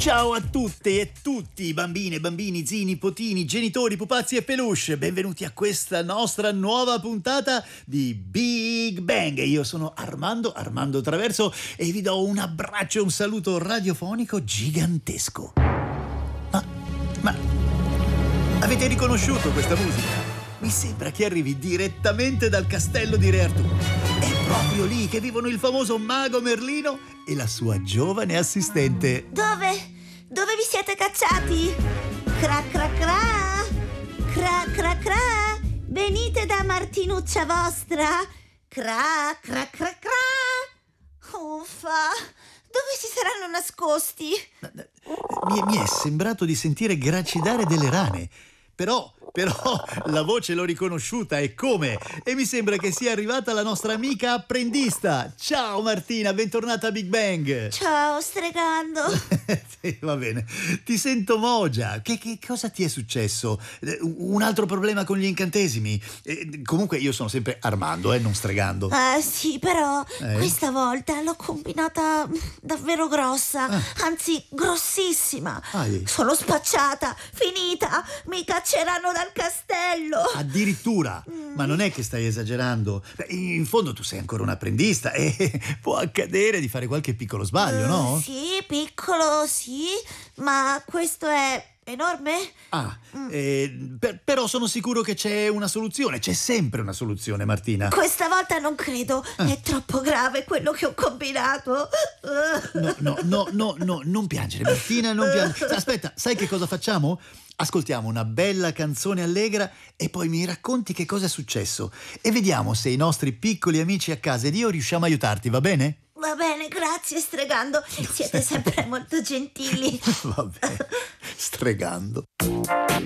Ciao a tutte e tutti, bambine, bambini, zii, nipotini, genitori, pupazzi e peluche. Benvenuti a questa nostra nuova puntata di Big Bang. Io sono Armando Traverso e vi do un abbraccio e un saluto radiofonico gigantesco. Ma avete riconosciuto questa musica? Mi sembra che arrivi direttamente dal castello di Re Artù. È proprio lì che vivono il famoso mago Merlino e la sua giovane assistente. Dove vi siete cacciati? Cra cra cra, cra cra cra, venite da Martinuccia vostra? Cra cra cra cra. Uffa, dove si saranno nascosti? Mi è sembrato di sentire gracidare delle rane, però la voce l'ho riconosciuta, e come? E mi sembra che sia arrivata la nostra amica apprendista. Ciao Martina, bentornata a Big Bang. Ciao, stregando. Sì, va bene, ti sento mogia. Che cosa ti è successo? Un altro problema con gli incantesimi? Comunque io sono sempre Armando, non stregando. Sì, però questa volta l'ho combinata davvero grossa, anzi grossissima. Sono spacciata, finita, mi cacceranno dal castello. Addirittura? Ma non è che stai esagerando? In fondo tu sei ancora un'apprendista e può accadere di fare qualche piccolo sbaglio, no? Sì, piccolo, sì, ma questo è enorme? Però sono sicuro che c'è una soluzione. C'è sempre una soluzione, Martina. Questa volta non credo. È troppo grave quello che ho combinato. No, non piangere, Martina, non piangere. Aspetta, sai che cosa facciamo? Ascoltiamo una bella canzone allegra e poi mi racconti che cosa è successo e vediamo se i nostri piccoli amici a casa ed io riusciamo a aiutarti, va bene? Va bene, grazie, stregando. Siete sempre molto gentili. Va bene, stregando.